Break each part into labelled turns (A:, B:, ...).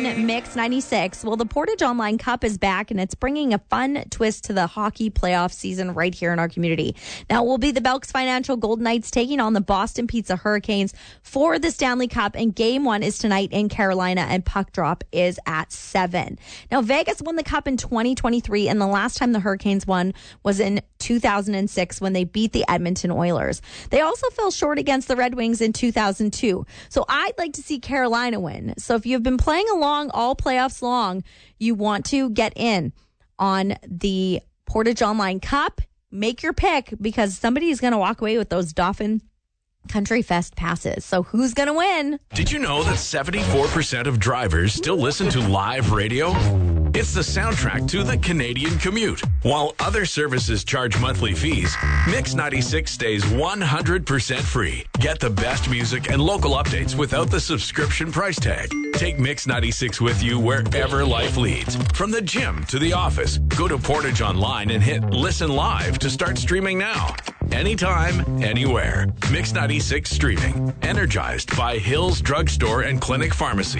A: on Mix 96. Well, the Portage Online Cup is back, and it's bringing a fun twist to the hockey playoff season right here in our community. Now, it will be the Belks Financial Golden Knights taking on the Boston Pizza Hurricanes for the Stanley Cup, and Game 1 is tonight in Carolina, and puck drop is at 7. Now, Vegas won the Cup in 2023, and the last time the Hurricanes won was in 2006 when they beat the Edmonton Oilers. They also fell short against the Red Wings in 2002. So I'd like to see Carolina win. So if you've been playing along all playoffs long, you want to get in on the Portage Online Cup, make your pick, because somebody is going to walk away with those Dauphin Country Fest passes. So who's going to win?
B: Did you know that 74% of drivers still listen to live radio? It's the soundtrack to the Canadian commute. While other services charge monthly fees, Mix 96 stays 100% free. Get the best music and local updates without the subscription price tag. Take Mix 96 with you wherever life leads. From the gym to the office, go to Portage Online and hit Listen Live to start streaming now. Anytime, anywhere. Mix 96 streaming. Energized by Hills Drugstore and Clinic Pharmacy.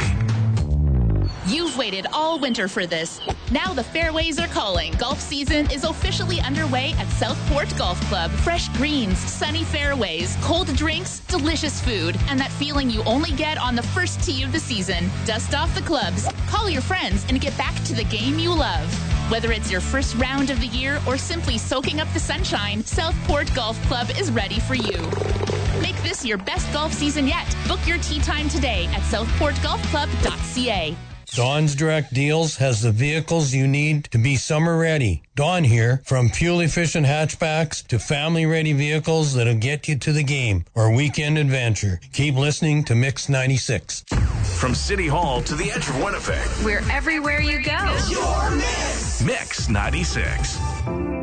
C: You've waited all winter for this. Now the fairways are calling. Golf season is officially underway at Southport Golf Club. Fresh greens, sunny fairways, cold drinks, delicious food, and that feeling you only get on the first tee of the season. Dust off the clubs, call your friends, and get back to the game you love. Whether it's your first round of the year or simply soaking up the sunshine, Southport Golf Club is ready for you. Make this your best golf season yet. Book your tee time today at southportgolfclub.ca.
D: Dawn's Direct Deals has the vehicles you need to be summer ready. Dawn here, from fuel-efficient hatchbacks to family-ready vehicles that'll get you to the game or weekend adventure. Keep listening to Mix 96.
B: From City Hall to the edge of Winnipeg.
E: We're everywhere you go.
B: Your Mix. Mix 96.